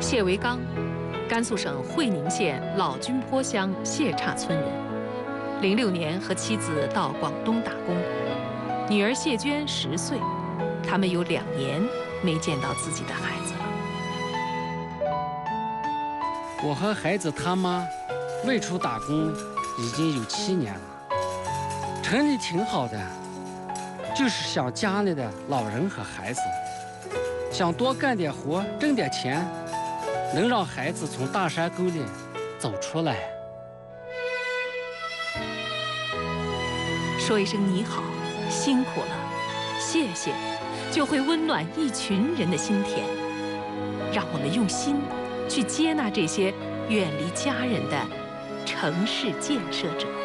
谢维刚，甘肃省会宁县老君坡乡谢岔村人。06年和妻子到广东打工，女儿谢娟10岁，他们有2年没见到自己的孩子了。 我和孩子他妈外出打工已经有7年了，城里挺好的，就是想家里的老人和孩子，想多干点活，挣点钱，能让孩子从大山沟里走出来。 说一声你好，辛苦了，谢谢，就会温暖一群人的心田。让我们用心去接纳这些远离家人的城市建设者。